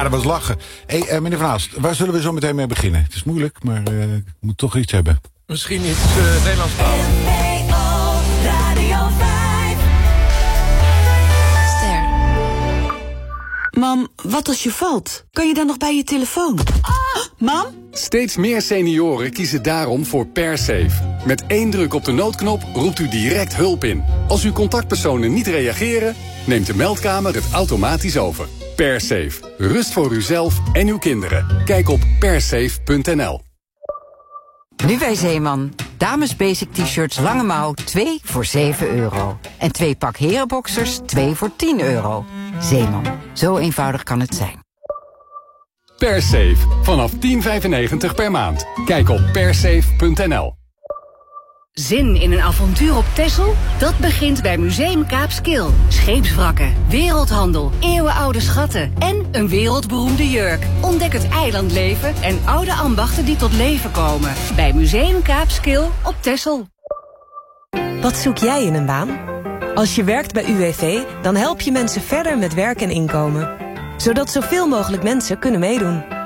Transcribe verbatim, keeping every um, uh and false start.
dat was lachen. Hey, uh, meneer Van Aalst, waar zullen we zo meteen mee beginnen? Het is moeilijk, maar uh, ik moet toch iets hebben. Misschien iets uh, Nederlands taal. Ster. Mam, wat als je valt? Kan je dan nog bij je telefoon? Ah! Mam? Steeds meer senioren kiezen daarom voor PerSafe. Met één druk op de noodknop roept u direct hulp in. Als uw contactpersonen niet reageren, neemt de meldkamer het automatisch over. PerSafe. Rust voor uzelf en uw kinderen. Kijk op persafe punt n l. Nu bij Zeeman. Dames basic t-shirts lange mouw twee voor zeven euro. En twee pak herenboxers twee voor tien euro. Zeeman. Zo eenvoudig kan het zijn. PerSafe. Vanaf tien vijfennegentig per maand. Kijk op persafe punt n l. Zin in een avontuur op Texel? Dat begint bij Museum Kaapskil. Scheepswrakken, wereldhandel, eeuwenoude schatten en een wereldberoemde jurk. Ontdek het eilandleven en oude ambachten die tot leven komen. Bij Museum Kaapskil op Texel. Wat zoek jij in een baan? Als je werkt bij U W V, dan help je mensen verder met werk en inkomen. Zodat zoveel mogelijk mensen kunnen meedoen.